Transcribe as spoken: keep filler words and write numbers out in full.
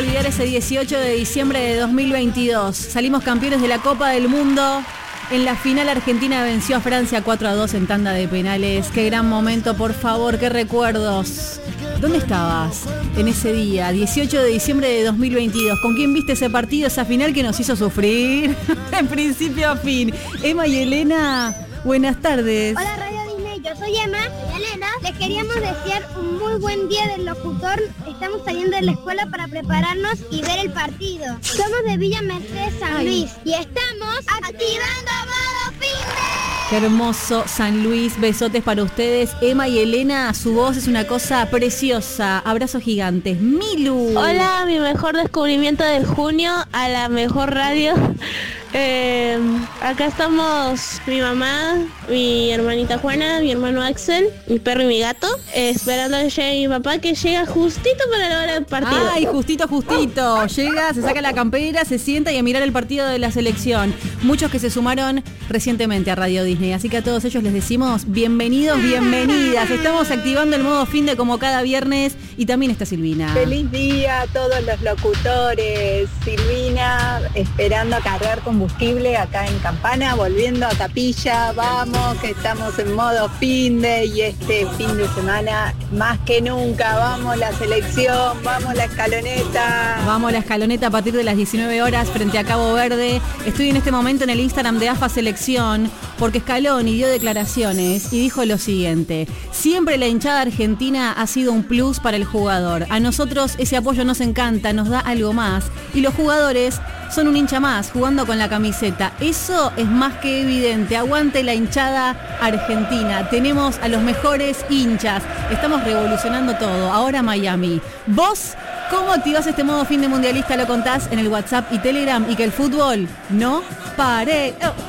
olvidar ese dieciocho de diciembre de dos mil veintidós. Salimos campeones de la Copa del Mundo. En la final Argentina venció a Francia cuatro a dos en tanda de penales. Qué gran momento, por favor, qué recuerdos. ¿Dónde estabas en ese día, dieciocho de diciembre de dos mil veintidós? ¿Con quién viste ese partido, esa final que nos hizo sufrir de principio a fin? Emma y Elena, buenas tardes. Hola Radio Disney, yo soy Emma y Elena. Les queríamos desear un muy buen día del locutor. Estamos saliendo de la escuela para prepararnos y ver el partido. Somos de Villa Mercedes, San Luis, y estamos activando modo finde. Qué hermoso San Luis, besotes para ustedes. Emma y Elena, su voz es una cosa preciosa. Abrazos gigantes. Milu. Hola, mi mejor descubrimiento del junio a la mejor radio. Eh, acá estamos mi mamá, mi hermanita Juana, mi hermano Axel, mi perro y mi gato, eh, esperando que llegue mi papá, que llega justito para la hora del partido. Ay, justito, justito. Llega, se saca la campera, se sienta y a mirar el partido de la selección. Muchos que se sumaron recientemente a Radio Disney, así que a todos ellos les decimos bienvenidos, bienvenidas. Estamos activando el modo finde como cada viernes y también está Silvina. Feliz día a todos los locutores. Silvina, esperando a cargar combustible acá en Campana, volviendo a Capilla. Vamos, que estamos en modo finde y este fin de semana más que nunca. Vamos la selección, vamos la escaloneta. Vamos la escaloneta a partir de las diecinueve horas frente a Cabo Verde. Estoy en este momento en el Instagram de A F A Selección porque Scaloni dio declaraciones y dijo lo siguiente: siempre la hinchada argentina ha sido un plus para el jugador. A nosotros ese apoyo nos encanta, nos da algo más y los jugadores son un hincha más jugando con la camiseta. Eso es más que evidente. Aguante la hinchada argentina. Tenemos a los mejores hinchas. Estamos revolucionando todo. Ahora Miami. ¿Vos cómo activás este modo fin de mundialista? Lo contás en el WhatsApp y Telegram y que el fútbol no pare. Oh.